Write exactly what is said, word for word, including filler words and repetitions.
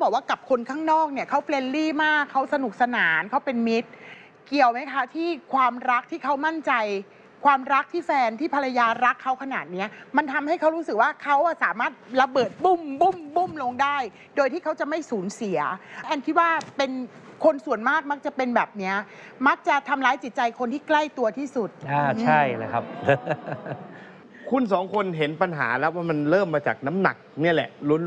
บอกว่ากับคนข้างนอกเนี่ยเขาเฟรนลี่มากเขาสนุกสนานเขาเป็นมิตรเกี่ยวไหมคะที่ความรักที่เขามั่นใจความรักที่แฟนที่ภรรยารักเขาขนาดนี้มันทำให้เขารู้สึกว่าเขาสามารถระเบิดบุ้มบุ้มบุ้มลงได้โดยที่เขาจะไม่สูญเสียแอนคิดว่าเป็นคนส่วนมากมักจะเป็นแบบนี้มักจะทำร้ายจิตใจคนที่ใกล้ตัวที่สุดอ่าใช่เลยครับคุณสองคนเห็นปัญหาแล้วว่ามันเริ่มมาจากน้ำหนักเนี่ยแหละล้วน